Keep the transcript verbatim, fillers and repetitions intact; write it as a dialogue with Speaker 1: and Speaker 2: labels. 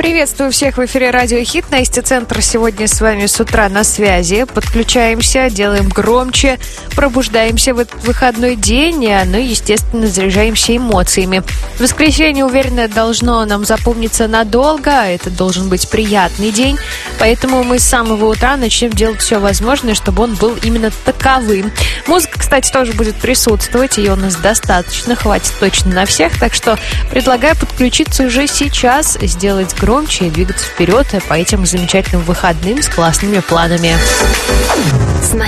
Speaker 1: Приветствую всех в эфире Радио Хит. Настя Центр сегодня с вами с утра на связи. Подключаемся, делаем громче, пробуждаемся в этот выходной день, ну и, естественно, заряжаемся эмоциями. Воскресенье, уверенно, должно нам запомниться надолго. Это должен быть приятный день. Поэтому мы с самого утра начнем делать все возможное, чтобы он был именно таковым. Музыка, кстати, тоже будет присутствовать. Ее у нас достаточно, хватит точно на всех. Так что предлагаю подключиться уже сейчас, сделать громче и двигаться вперед по этим замечательным выходным с классными планами.